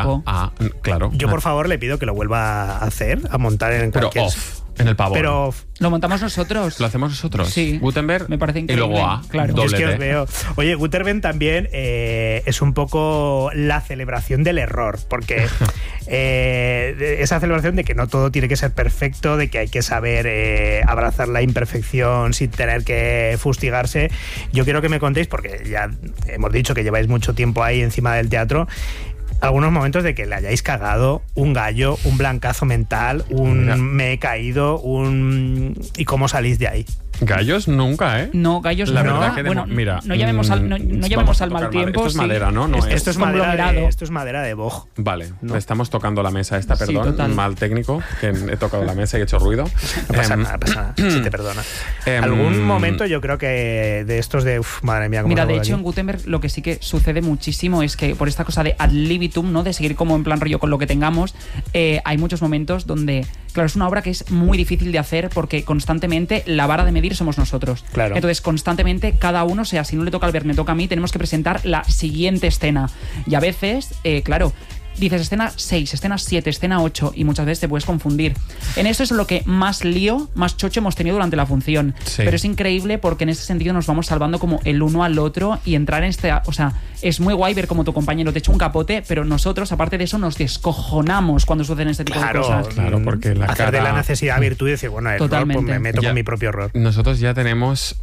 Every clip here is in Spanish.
poco. Claro. Yo, por favor, le pido que lo vuelva a hacer, a montar en Pero cualquier... off, en el pavón. Pero Lo montamos nosotros. ¿Lo hacemos nosotros? Sí. Gutenberg Me parece increíble. y luego A. Claro. yo es Doble que D. os veo. Oye, Gutenberg también es un poco la celebración del error, porque esa celebración de que no todo tiene que ser perfecto, de que hay que saber abrazar la imperfección sin tener que fustigarse. Yo quiero que me contéis, porque ya hemos dicho que lleváis mucho tiempo ahí encima del teatro, algunos momentos de que le hayáis cagado, un gallo, un blancazo mental, me he caído, ¿y cómo salís de ahí? Gallos nunca, ¿eh? No, gallos La no. verdad que bueno, mira, no llamemos al mal tiempo. Esto es madera, ¿no? No Esto es conglomerado. esto es madera de boj. Vale, No. estamos tocando la mesa esta, Sí, perdón, total. mal técnico, que he tocado la mesa y he hecho ruido. No pasa nada, pasa nada, si te perdona. Algún momento yo creo que de estos de, madre mía, cómo Mira, salgo de aquí. hecho en Gutenberg lo que sí que sucede muchísimo es que por esta cosa de ad libitum, ¿no? De seguir como en plan rollo con lo que tengamos, hay muchos momentos donde, claro, es una obra que es muy difícil de hacer porque constantemente la vara de medir somos nosotros. Claro. Entonces constantemente cada uno, o sea, si no le toca al ver, me toca a mí, tenemos que presentar la siguiente escena. Y a veces, claro, dices escena 6, escena 7, escena 8 y muchas veces te puedes confundir. En eso es lo que más lío, más chocho hemos tenido durante la función. Sí. Pero es increíble porque en ese sentido nos vamos salvando como el uno al otro y entrar en este... O sea, es muy guay ver como tu compañero te echa un capote, pero nosotros, aparte de eso, nos descojonamos cuando suceden este tipo de cosas. Claro, porque la hacer cara... de la necesidad virtud y decir, bueno, error, Totalmente. pues me meto Ya. con mi propio error. Nosotros ya tenemos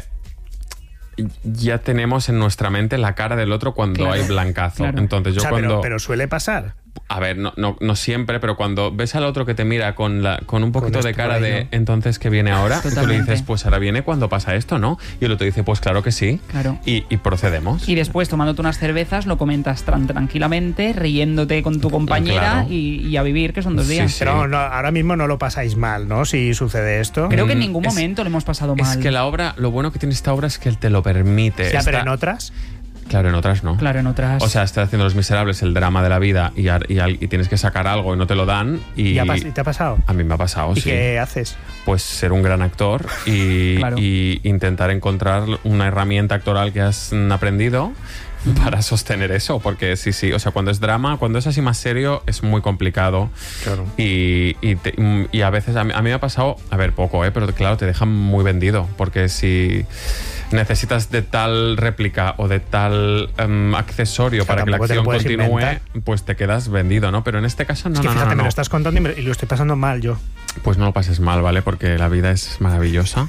en nuestra mente la cara del otro cuando Claro, hay blancazo. claro. Entonces yo O sea, cuando... pero suele pasar. A ver, no siempre, pero cuando ves al otro que te mira con un poquito Con de esto cara ahí, de ¿no? entonces ¿qué viene ahora? Y tú le Totalmente. dices, pues ahora viene cuando pasa esto, ¿no? Y el otro dice, pues claro que sí. Claro. Y procedemos. Y después, tomándote unas cervezas, lo comentas tranquilamente, riéndote con tu compañera Claro. y a vivir, que son 2 Sí, días. sí. Pero no, ahora mismo no lo pasáis mal, ¿no? Si sucede esto. Creo que en ningún Es- momento le hemos pasado mal. Es que la obra, lo bueno que tiene esta obra es que él te lo permite. Ya, pero Está- en otras. Claro, en otras no. Claro, en otras... O sea, estás haciendo Los Miserables, el drama de la vida, y tienes que sacar algo y no te lo dan. Y ¿Te ha pasado? a mí me ha pasado, ¿Y sí. qué haces? Pues ser un gran actor y, Claro. y intentar encontrar una herramienta actoral que has aprendido para sostener eso, porque sí, o sea, cuando es drama, cuando es así más serio, es muy complicado. Claro. Y a veces, a mí me ha pasado, a ver, poco, pero claro, te dejan muy vendido, porque si necesitas de tal réplica o de tal accesorio para que la tampoco te lo acción puedes continúe, inventar. pues te quedas vendido, ¿no? Pero en este caso no, Es que fíjate, me no. lo estás contando y lo estoy pasando mal yo. Pues no lo pases mal, ¿vale? Porque la vida es maravillosa.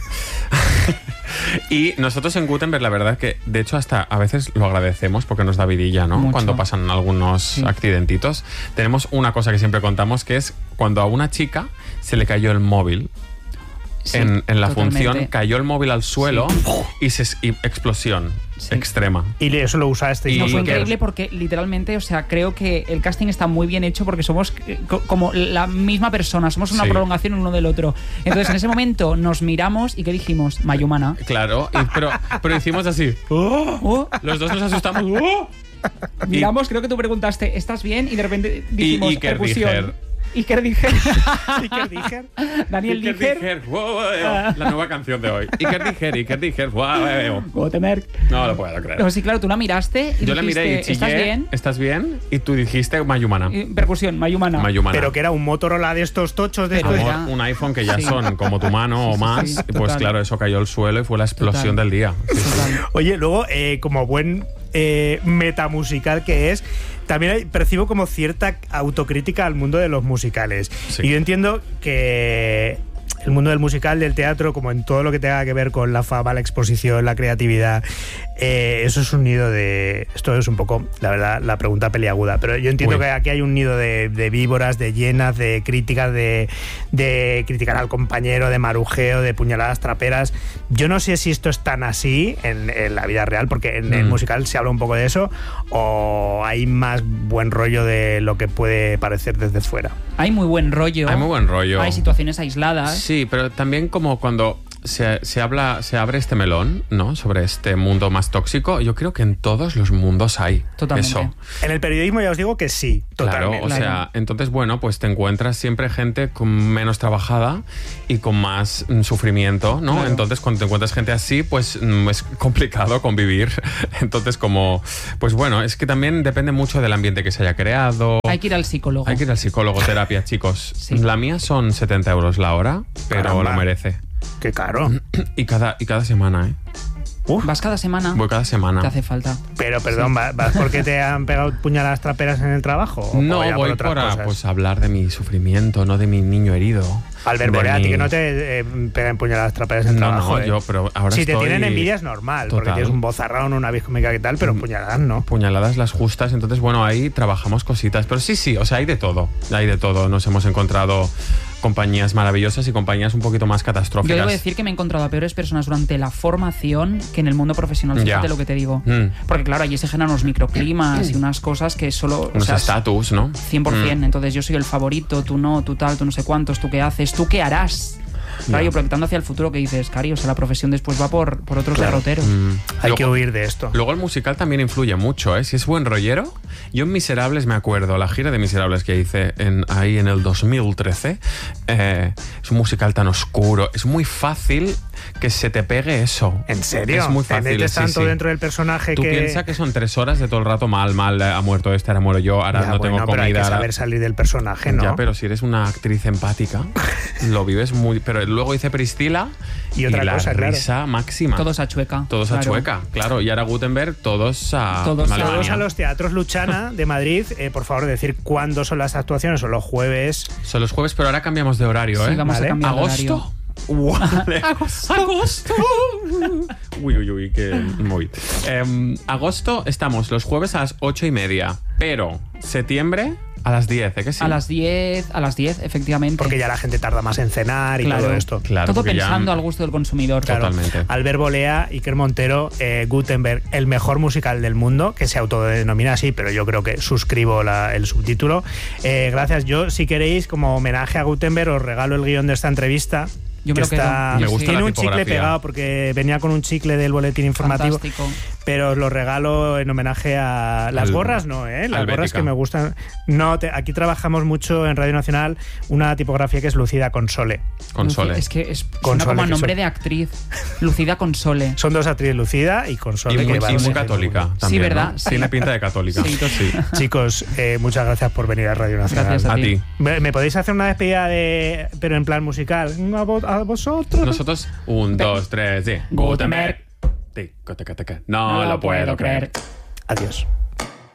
Y nosotros en Gutenberg, la verdad que, de hecho, hasta a veces lo agradecemos porque nos da vidilla, ¿no? Mucho. Cuando pasan algunos accidentitos. Tenemos una cosa que siempre contamos, que es cuando a una chica se le cayó el móvil. Sí, en la totalmente. función cayó el móvil al suelo y explosión Sí. extrema. Y eso lo usasteis. Y- No, ¿no? fue que- increíble porque literalmente, o sea, creo que el casting está muy bien hecho porque somos como la misma persona, somos una Sí. prolongación uno del otro. Entonces, en ese momento nos miramos y ¿qué dijimos? Mayumana. Claro, pero hicimos así. Oh, Los dos nos asustamos. ¡Oh! miramos, creo que tú preguntaste, ¿estás bien? Y de repente dijimos, Iker percusión. Dijer. Iker Dijer. Iker Dijer. Daniel Iker Dijer. Dijer, la nueva canción de hoy. Iker Dijer, Gutenberg. no lo puedo creer. No, sí, claro, tú la miraste y Yo la miré y dijiste, chillé, ¿estás bien? ¿Estás bien? Y tú dijiste Mayumana. Percusión, Mayumana. Mayumana. Pero que era un Motorola de estos tochos de Pero estos. Amor, era- un iPhone que ya Sí. son como tu mano o Sí, más. sí, Pues total. claro, eso cayó al suelo y fue la explosión Total. del día. Sí, sí. Total. Oye, luego, como buen metamusical que es, también percibo como cierta autocrítica al mundo de los musicales. Sí. Y yo entiendo que el mundo del musical, del teatro, como en todo lo que tenga que ver con la fama, la exposición, la creatividad, eso es un nido de... Esto es un poco, la verdad, la pregunta peliaguda, pero yo entiendo Uy. que aquí hay un nido de víboras, de llenas, de críticas, de criticar al compañero, de marujeo, de puñaladas traperas. Yo no sé si esto es tan así en la vida real, porque en el musical se habla un poco de eso, o hay más buen rollo de lo que puede parecer desde fuera. Hay muy buen rollo. Hay muy buen rollo. Hay situaciones aisladas. Sí, pero también como cuando se abre este melón, ¿no? Sobre este mundo más tóxico. Yo creo que en todos los mundos hay Totalmente. eso. En el periodismo ya os digo que sí, totalmente. Claro, o sea, entonces, bueno, pues te encuentras siempre gente con menos trabajada y con más sufrimiento, ¿no? Claro. Entonces, cuando te encuentras gente así, pues es complicado convivir. Entonces, como, pues bueno, es que también depende mucho del ambiente que se haya creado. Hay que ir al psicólogo. Hay que ir al psicólogo, terapia, chicos. Sí. La mía son 70 euros la hora, pero Caramba. lo merece. Qué caro. Y cada semana, ¿eh? ¿Vas cada semana? Voy cada semana. Te hace falta. Pero, perdón, ¿vas porque te han pegado puñaladas traperas en el trabajo? ¿O No, ya voy otras por cosas? pues, hablar de mi sufrimiento, no de mi niño herido. Albert De Borea, a ti mi- que no te pegan puñaladas traperas en el trabajo. No, yo, pero ahora si te estoy... tienen envidia es normal, porque Total. tienes un vozarrón, una voz cómica y tal, pero puñaladas no. Puñaladas las justas, entonces bueno, ahí trabajamos cositas, pero sí, o sea, hay de todo, nos hemos encontrado compañías maravillosas y compañías un poquito más Yo catastróficas. debo decir que me he encontrado a peores personas durante la formación que en el mundo profesional. Fíjate Ya. lo que te digo. Mm. Porque claro, allí se generan unos microclimas y unas cosas que solo... Unos estatus, ¿no? 100%. Entonces yo soy el favorito, tú no, tú tal, tú no sé cuántos, tú qué haces, tú qué harás. Claro, Ya. yo proyectando hacia el futuro que dices, Cari, o sea, la profesión después va por otros derroteros. Hay Luego- que huir de esto. Luego el musical también influye mucho, ¿eh? Si es buen rollero. Yo en Miserables me acuerdo, la gira de Miserables que hice ahí en el 2013, es un musical tan oscuro, es muy fácil que se te pegue eso. ¿En serio? Es muy Te fácil, metes sí, tanto sí. dentro del personaje Tú que... piensas que son 3 horas de todo el rato mal, ha muerto este, ahora muero yo, ahora Ya, no tengo bueno, pero hay comida. que ahora- saber salir del personaje, ¿no? Ya, pero si eres una actriz empática, lo vives muy... Pero luego hice Priscila Y otra la cosa, claro. risa máxima. Todos a chueca. Todos a claro. chueca, claro. Y ahora Gutenberg, todos a Todos a- Alemania. Todos a los teatros Luchana de Madrid, por favor, decir cuándo son las actuaciones. Son los jueves. Son los jueves, pero ahora cambiamos de horario, Sí, ¿eh? vamos Vale. a cambiar de horario. ¿Agosto? ¡Agosto! Uy, qué móvil. Agosto estamos los jueves a las 8:30, pero septiembre a las 10, ¿eh? Que sí. A las 10, efectivamente. Porque ya la gente tarda más en cenar y Claro. todo esto. Claro, Todo porque ya- pensando al gusto del consumidor. Claro. Totalmente. Albert Bolea, Iker Montero, Gutenberg, el mejor musical del mundo, que se autodenomina así, pero yo creo que suscribo el subtítulo. Gracias. Yo, si queréis, como homenaje a Gutenberg, os regalo el guión de esta entrevista. Yo me lo está, quedo. Me gusta tiene la un chicle tipografía. pegado porque venía con un chicle del boletín informativo. Fantástico. Pero os lo regalo en homenaje a las Al- gorras, no, ¿eh? Las al gorras Bética. que me gustan. No, aquí trabajamos mucho en Radio Nacional una tipografía que es Lucida Console. Console. Es que Console, suena como a que nombre son- de actriz. Lucida Console. Son dos actrices, Lucida y Y Console. muy, que van y muy siempre católica muy también, ¿verdad? ¿no? Sí. Tiene pinta de católica. Sí, sí. Chicos, muchas gracias por venir a Radio Nacional. Gracias A ti. ¿Me podéis hacer una despedida pero en plan musical? A vosotros. Nosotros, 1, 2, 3, sí. Gutenberg. Tic, tic, tic, tic. No lo puedo creer. Adiós.